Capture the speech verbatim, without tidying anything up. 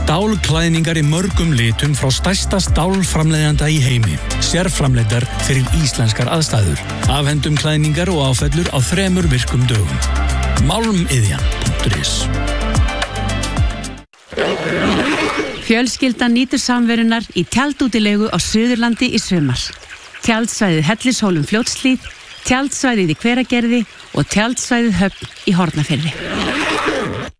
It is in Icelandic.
Stálklæðningar í mörgum litum frá stærsta stálframleiðanda í heimi. Sérframleiddar fyrir íslenskar aðstæður. Afhendum klæðningar og áfellur á þremur virkum dögum. Málmiðjan punktur is. Fjölskyldan nýtur samverunar í tjaldútilegu á Suðurlandi í sumar. Tjaldsvæðið Hellishólum Fljótshlíð, tjaldsvæðið í Hveragerði og tjaldsvæðið Höfn í Hornafirði.